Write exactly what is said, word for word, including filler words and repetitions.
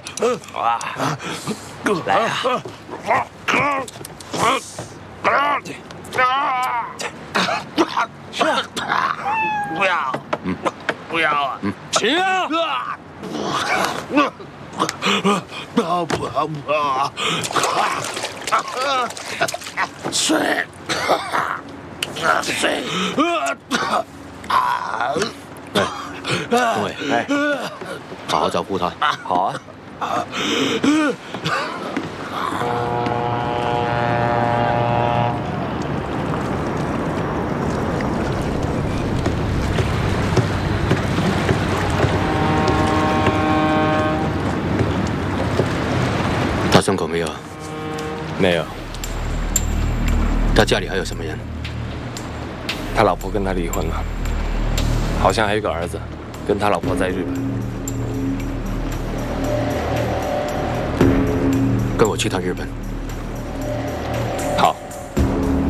啊，来啊！是啊，不要，嗯，不要啊，嗯，吃啊！不要不要不要！睡，睡。 哎，东伟，哎，好好照顾他。 好啊。 他松口没有？ 没有。 他家里还有什么人？ 他老婆跟他离婚了，好像还有个儿子，跟他老婆在日本。 跟我去趟日本。